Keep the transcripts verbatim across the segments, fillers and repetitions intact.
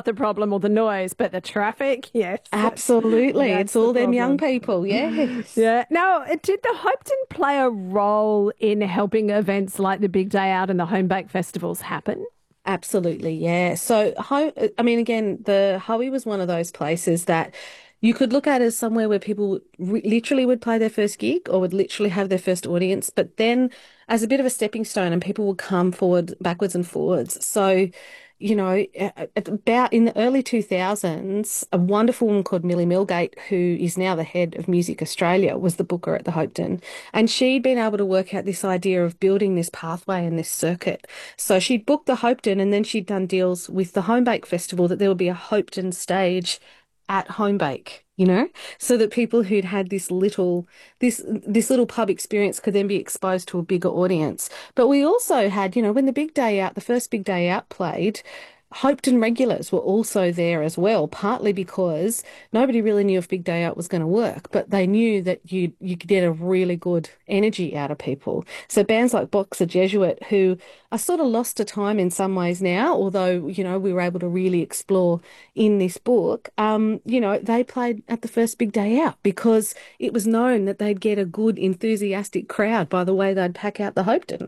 not the problem or the noise, but the traffic. Yes. Absolutely. That's It's the all them young problem. people. Yes. Yeah. Now, did the Hopetoun play a role in helping events like the Big Day Out and the Home Bake Festivals happen? Absolutely, yeah. So, Ho I mean, again, the Hoey was one of those places that you could look at as somewhere where people re literally would play their first gig or would literally have their first audience, but then as a bit of a stepping stone, and people would come forward, backwards and forwards. So, you know, at at about in the early two thousands, a wonderful woman called Millie Milgate, who is now the head of Music Australia, was the booker at the Hopetoun. And she'd been able to work out this idea of building this pathway and this circuit. So she'd booked the Hopetoun and then she'd done deals with the Homebake Festival that there would be a Hopetoun stage at Homebake, you know, so that people who'd had this little this this little pub experience could then be exposed to a bigger audience. But we also had, you know, when the Big Day Out, the first Big Day Out played, Hopetoun regulars were also there as well, partly because nobody really knew if Big Day Out was going to work, but they knew that you you could get a really good energy out of people. So bands like Boxer Jesuit, who are sort of lost to time in some ways now, although, you know, we were able to really explore in this book, um, you know, they played at the first Big Day Out because it was known that they'd get a good, enthusiastic crowd by the way they'd pack out the Hopetoun.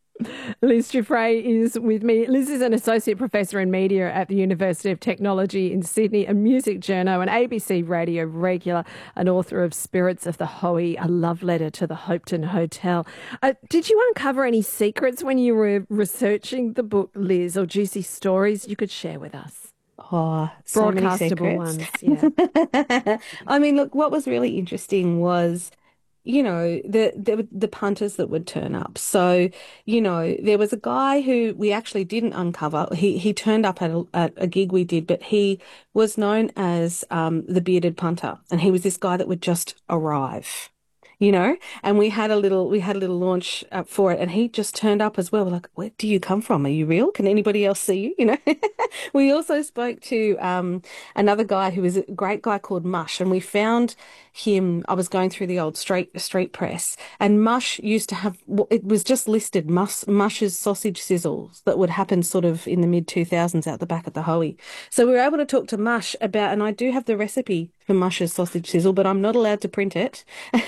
Liz Giuffre is with me. Liz is an associate professor in media at the University of Technology in Sydney, a music journo, an A B C radio regular, an author of Spirits of the Hoey, a love letter to the Hopetoun Hotel. Uh, did you uncover any secrets when you were researching the book, Liz, or juicy stories you could share with us? Oh, so many Broadcastable secrets. ones, yeah. I mean, look, what was really interesting was, you know, the, the the punters that would turn up. So, you know, there was a guy who we actually didn't uncover. He he turned up at a, at a gig we did, but he was known as um, the bearded punter, and he was this guy that would just arrive. You know, and we had a little we had a little launch uh, for it, and he just turned up as well. We're like, where do you come from? Are you real? Can anybody else see you? You know, we also spoke to um, another guy who was a great guy called Mush, and we found him. I was going through the old street street press, and Mush used to have it was just listed Mush, Mush's sausage sizzles that would happen sort of in the mid two thousands out the back at the Hoey. So we were able to talk to Mush about, and I do have the recipe for Mush's sausage sizzle, but I'm not allowed to print it.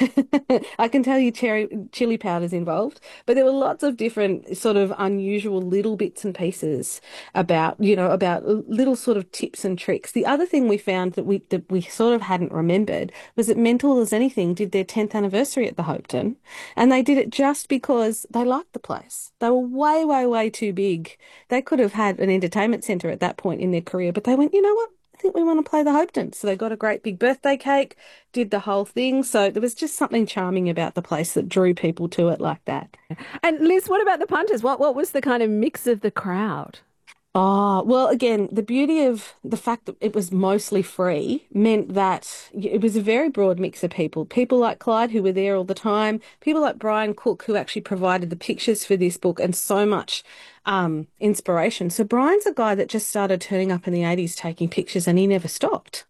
I can tell you cherry chili powder's involved, but there were lots of different sort of unusual little bits and pieces about, you know, about little sort of tips and tricks. The other thing we found that we that we sort of hadn't remembered was that Mental as Anything did their tenth anniversary at the Hopetoun, and they did it just because they liked the place. They were way, way, way too big. They could have had an entertainment centre at that point in their career, but they went, you know what? I think we want to play the Hopetoun. So they got a great big birthday cake, did the whole thing. So there was just something charming about the place that drew people to it like that. And Liz, what about the punters? What what was the kind of mix of the crowd? Oh, well, again, the beauty of the fact that it was mostly free meant that it was a very broad mix of people. People like Clyde, who were there all the time, people like Brian Cook, who actually provided the pictures for this book and so much um, inspiration. So Brian's a guy that just started turning up in the eighties taking pictures and he never stopped.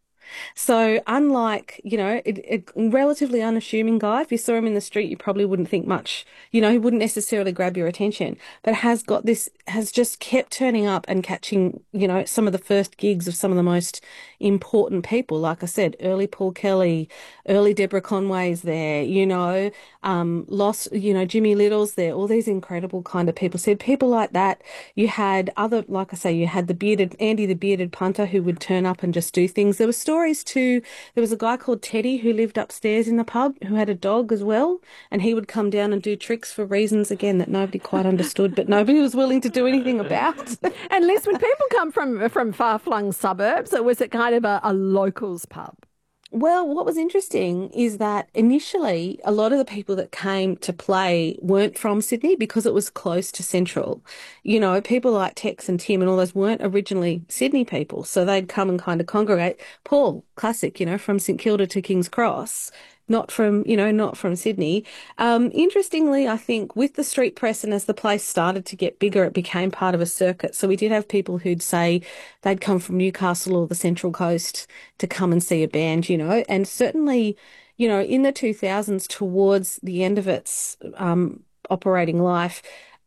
So unlike, you know, a, a relatively unassuming guy, if you saw him in the street, you probably wouldn't think much, you know, he wouldn't necessarily grab your attention, but has got this, has just kept turning up and catching, you know, some of the first gigs of some of the most important people. Like I said, early Paul Kelly, early Deborah Conway's there, you know, um, lost, you know, Jimmy Little's there, all these incredible kind of people. So people like that, you had other, like I say, you had the bearded, Andy the bearded punter who would turn up and just do things. There were stories too. There was a guy called Teddy who lived upstairs in the pub who had a dog as well, and he would come down and do tricks for reasons, again, that nobody quite understood, but nobody was willing to do anything about. And Liz, would people come from from far-flung suburbs, or was it kind of a, a locals pub? Well, what was interesting is that initially a lot of the people that came to play weren't from Sydney because it was close to Central. You know, people like Tex and Tim and all those weren't originally Sydney people, so they'd come and kind of congregate. Paul, classic, you know, from St Kilda to King's Cross, not from, you know, not from Sydney. Um, interestingly, I think with the street press and as the place started to get bigger, it became part of a circuit. So we did have people who'd say they'd come from Newcastle or the Central Coast to come and see a band, you know, and certainly, you know, in the two thousands towards the end of its um, operating life,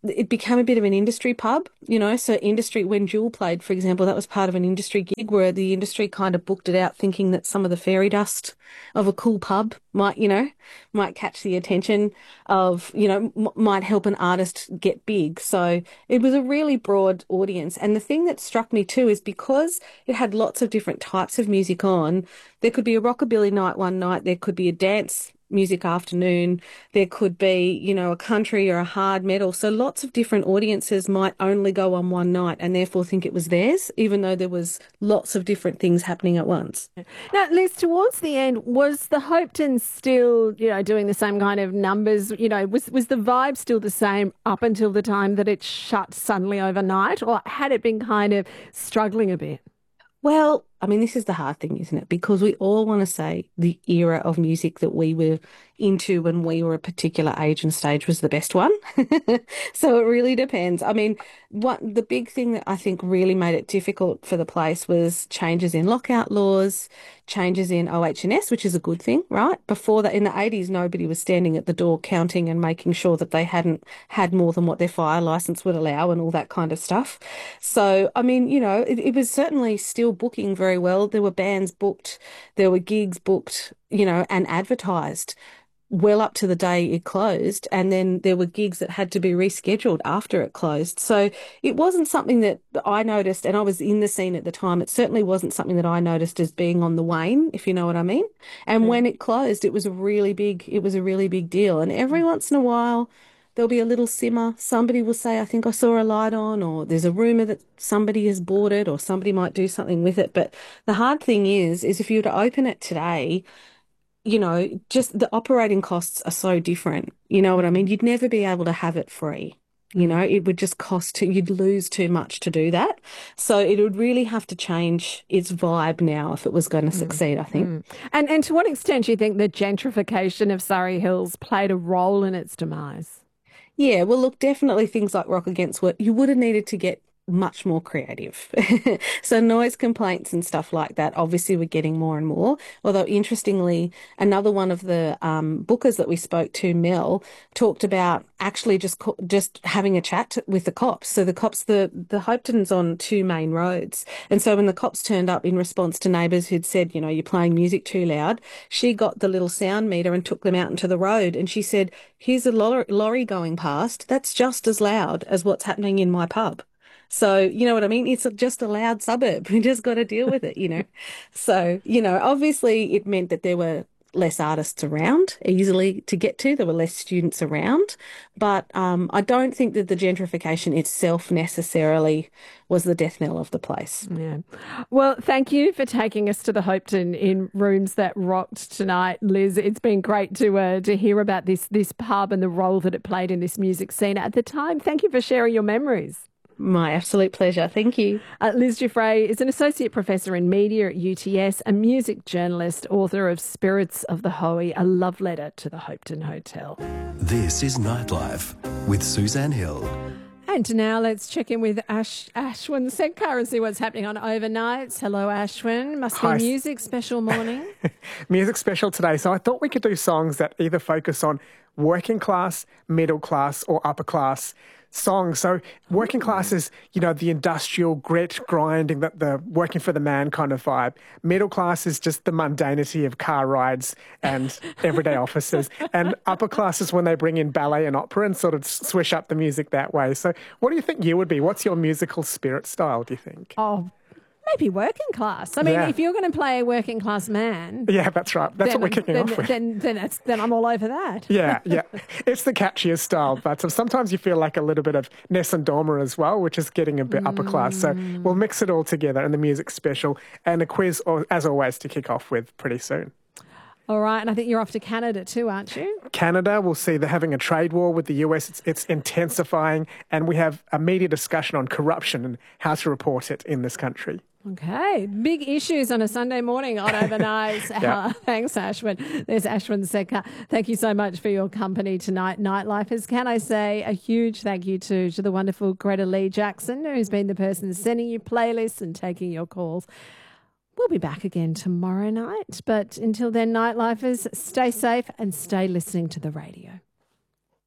it became a bit of an industry pub, you know. So industry, when Jewel played, for example, that was part of an industry gig where the industry kind of booked it out, thinking that some of the fairy dust of a cool pub might, you know, might catch the attention of, you know, m might help an artist get big. So it was a really broad audience. And the thing that struck me too is because it had lots of different types of music on, there could be a rockabilly night one night, there could be a dance music afternoon, there could be, you know, a country or a hard metal. So lots of different audiences might only go on one night and therefore think it was theirs, even though there was lots of different things happening at once. Now, Liz, towards the end, was the Hopetoun still, you know, doing the same kind of numbers? You know, was was the vibe still the same up until the time that it shut suddenly overnight, or had it been kind of struggling a bit? Well, I mean, this is the hard thing, isn't it? Because we all want to say the era of music that we were into when we were a particular age and stage was the best one. So it really depends. I mean, what the big thing that I think really made it difficult for the place was changes in lockout laws, changes in O H and S, which is a good thing, right? Before that, in the eighties, nobody was standing at the door counting and making sure that they hadn't had more than what their fire license would allow and all that kind of stuff. So, I mean, you know, it, it was certainly still booking very well. There were bands booked, there were gigs booked, you know, and advertised well up to the day it closed. And then there were gigs that had to be rescheduled after it closed. So it wasn't something that I noticed, and I was in the scene at the time. It certainly wasn't something that I noticed as being on the wane, if you know what I mean. And Yeah. when it closed, it was a really big, it was a really big deal. And every once in a while, there'll be a little simmer. Somebody will say, I think I saw a light on, or there's a rumor that somebody has bought it, or somebody might do something with it. But the hard thing is, is if you were to open it today, you know, just the operating costs are so different. You know what I mean? You'd never be able to have it free. You know, it would just cost too, you'd lose too much to do that. So it would really have to change its vibe now if it was going to succeed, I think. Mm. And and to what extent do you think the gentrification of Surrey Hills played a role in its demise? Yeah, well, look, definitely things like Rock Against What you would have needed to get much more creative. So noise complaints and stuff like that, obviously we're getting more and more. Although interestingly, another one of the um, bookers that we spoke to, Mel, talked about actually just co- just having a chat with the cops. So the cops, the the Hopetoun's on two main roads, and so when the cops turned up in response to neighbours who'd said, you know, you're playing music too loud, she got the little sound meter and took them out into the road, and she said, here's a lorry, lorry going past. That's just as loud as what's happening in my pub. So, you know what I mean? It's just a loud suburb. We just got to deal with it, you know? So, you know, obviously it meant that there were less artists around easily to get to. There were less students around. But um, I don't think that the gentrification itself necessarily was the death knell of the place. Yeah. Well, thank you for taking us to the Hopetoun in Rooms That Rocked tonight, Liz. It's been great to uh, to hear about this this pub and the role that it played in this music scene at the time. Thank you for sharing your memories. My absolute pleasure. Thank you. Uh, Liz Giuffre is an associate professor in media at U T S, a music journalist, author of Spirits of the Hoey, a love letter to the Hopetoun Hotel. This is Nightlife with Suzanne Hill. And now let's check in with Ash, Ashwin Senkar and see what's happening on overnights. Hello, Ashwin. Must Hi. be music special morning. Music special today. So I thought we could do songs that either focus on working class, middle class, or upper class songs. So working class is, you know, the industrial grit, grinding, that the working for the man kind of vibe. Middle class is just the mundanity of car rides and everyday offices. And upper class is when they bring in ballet and opera and sort of swish up the music that way. So what do you think you would be? What's your musical spirit style, do you think? Oh, maybe working class. I mean, Yeah. if you're going to play a working class man, Yeah, that's right. That's then, what we're kicking then, off with. then, then, that's, then I'm all over that. Yeah, yeah. It's the catchiest style, but sometimes you feel like a little bit of Nessun Dorma as well, which is getting a bit upper class. So we'll mix it all together in the music special and a quiz, or, as always, to kick off with pretty soon. All right, and I think you're off to Canada too, aren't you? Canada, we'll see they're having a trade war with the U S. It's, it's intensifying, and we have a media discussion on corruption and how to report it in this country. Okay, big issues on a Sunday morning on Overnight. Yeah. uh, thanks, Ashwin. There's Ashwin Senkar. Thank you so much for your company tonight, Nightlifers. Can I say a huge thank you to, to the wonderful Greta Lee Jackson, who's been the person sending you playlists and taking your calls. We'll be back again tomorrow night. But until then, Nightlifers, stay safe and stay listening to the radio.